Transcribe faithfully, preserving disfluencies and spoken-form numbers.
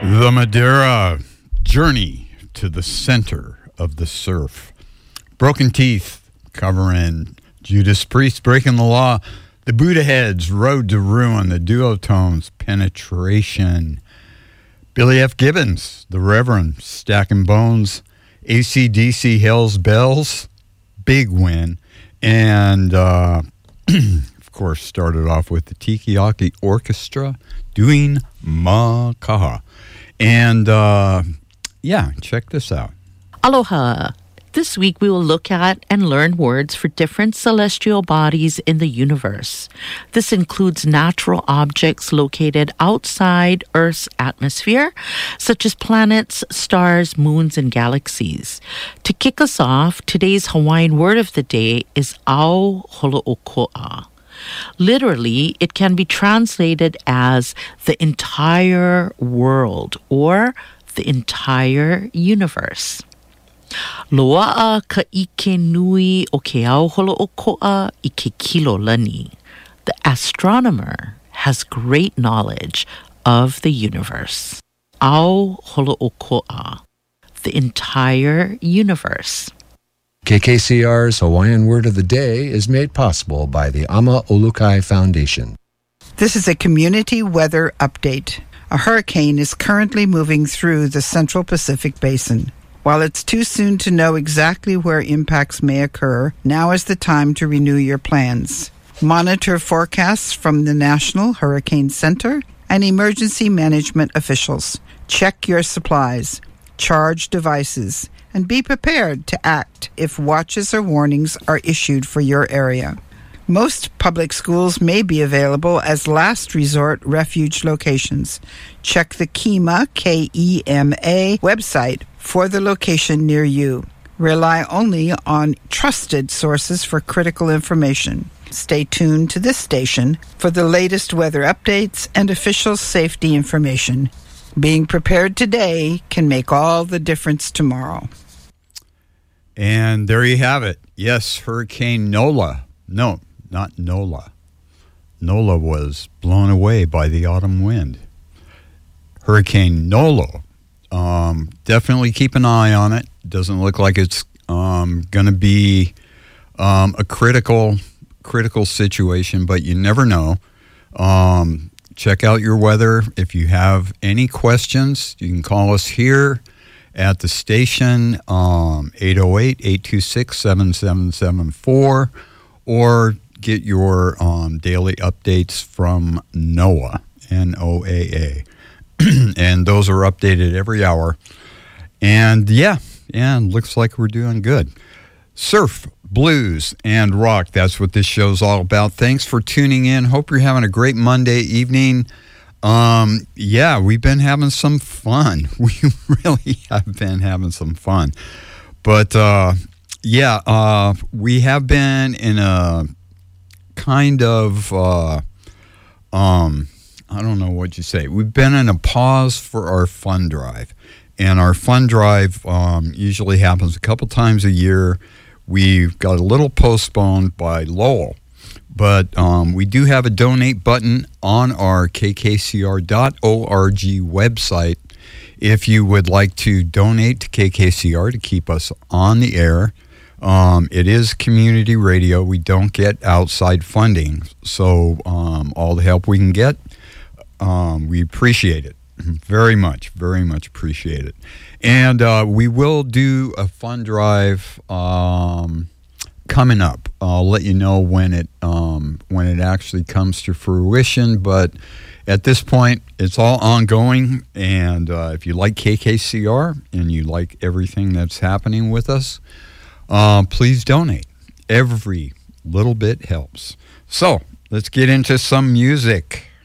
The Madeira Journey to the Center of the Surf. Broken Teeth covering Judas Priest, Breaking the Law, the Buddha Heads, Road to Ruin, the Duotones, Penetration, Billy F. Gibbons, The Reverend, Stacking Bones, A C D C, Hell's Bells, big win, and uh, of course started off with the Tikiaki Orchestra doing Makaha. And uh, yeah, check this out. Aloha. This week we will look at and learn words for different celestial bodies in the universe. This includes natural objects located outside Earth's atmosphere, such as planets, stars, moons, and galaxies. To kick us off, today's Hawaiian word of the day is Ao Holooko'a. Literally, it can be translated as the entire world or the entire universe. Loa'a ka ike nui o ke ao holooko'a I ke kilo lani. The astronomer has great knowledge of the universe. Ao holooko'a, the entire universe. K K C R's Hawaiian Word of the Day is made possible by the Ama Olukai Foundation. This is a community weather update. A hurricane is currently moving through the Central Pacific Basin. While it's too soon to know exactly where impacts may occur, now is the time to renew your plans. Monitor forecasts from the National Hurricane Center and emergency management officials. Check your supplies, charge devices, and be prepared to act if watches or warnings are issued for your area. Most public schools may be available as last resort refuge locations. Check the KEMA, K E M A, website for the location near you. Rely only on trusted sources for critical information. Stay tuned to this station for the latest weather updates and official safety information. Being prepared today can make all the difference tomorrow. And there you have it. Yes, Hurricane Nola. No, not Nola. Nola was blown away by the autumn wind. Hurricane Nolo. Um, definitely keep an eye on it. Doesn't look like it's um, going to be um, a critical, critical situation, but you never know. Um, check out your weather. If you have any questions, you can call us here at the station, um, eight oh eight, eight two six, seven seven seven four, or get your um, daily updates from NOAA, N O A A. And those are updated every hour. And yeah, yeah, looks like we're doing good. Surf, blues, and rock, that's what this show's all about. Thanks for tuning in. Hope you're having a great Monday evening. Um, yeah, we've been having some fun. We really have been having some fun. But, uh, yeah, uh, we have been in a kind of, uh, um, I don't know what you say. We've been in a pause for our fund drive. And our fund drive um, usually happens a couple times a year. We've got a little postponed by Lowell. But um, we do have a donate button on our K K C R dot org website if you would like to donate to K K C R to keep us on the air. Um, it is community radio. We don't get outside funding. So um, all the help we can get, um, we appreciate it. Very much, very much appreciate it. And uh, we will do a fund drive um, coming up. I'll let you know when it um, when it actually comes to fruition. But at this point, it's all ongoing. And uh, if you like K K C R and you like everything that's happening with us, uh, please donate. Every little bit helps. So let's get into some music.